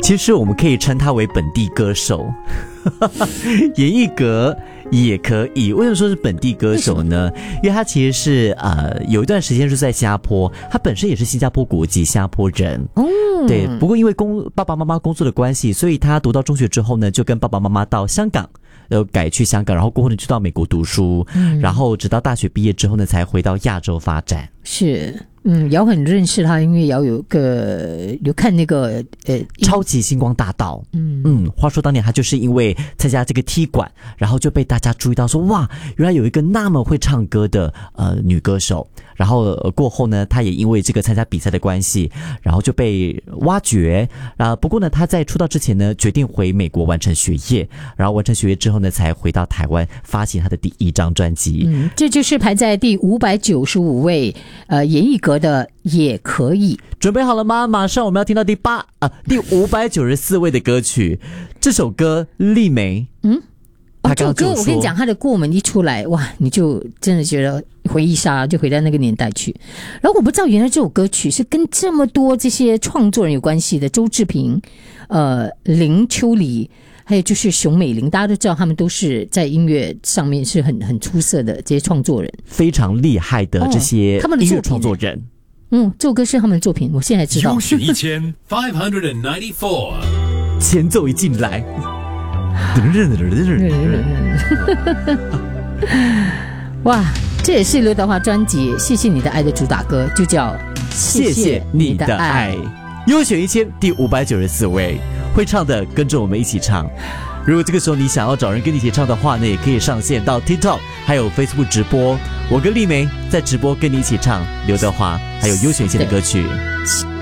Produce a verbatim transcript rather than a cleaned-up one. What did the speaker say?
其实我们可以称他为本地歌手。严艺格也可以，为什么说是本地歌手呢？因为他其实是呃有一段时间是在新加坡，他本身也是新加坡国籍，新加坡人。哦，对，不过因为工爸爸妈妈工作的关系，所以他读到中学之后呢，就跟爸爸妈妈到香港。呃，改去香港，然后过后呢就到美国读书，嗯，然后直到大学毕业之后呢，才回到亚洲发展。 是，嗯，姚很认识他，因为姚有个有看那个呃超级星光大道，嗯嗯，话说当年他就是因为参加这个踢馆，然后就被大家注意到说，哇，原来有一个那么会唱歌的呃女歌手。然后、呃、过后呢，他也因为这个参加比赛的关系，然后就被挖掘。啊、呃，不过呢，他在出道之前呢，决定回美国完成学业，然后完成学业之后呢，才回到台湾发行他的第一张专辑。 嗯，这就是排在第五百九十五位，呃，严艺格的也可以。 准备好了吗？马上我们要听到第八啊，第五百九十四位的歌曲。这首歌，丽梅，嗯。 哦，这首歌我跟你讲，他的过门一出来，哇，你就真的觉得回忆杀，就回到那个年代去。然后我不知道原来这首歌曲是跟这么多这些创作人有关系的，周志平、呃林秋离，还有就是熊美玲，大家都知道他们都是在音乐上面是很很出色的这些创作人， 非常厉害的这些音乐创作人。哦、 嗯，这首歌是他们的作品，我现在知道。 优选一千 five hundred ninety four， 前奏一进来。 哇，这也是刘德华专辑《谢谢你的爱》的主打歌，就叫谢谢你的爱。优选一千第五百九十四位，会唱的跟着我们一起唱。如果这个时候你想要找人跟你一起唱的话呢，也可以上线到 TikTok 还有 Facebook 直播，我跟丽梅在直播跟你一起唱刘德华还有优选一千的歌曲。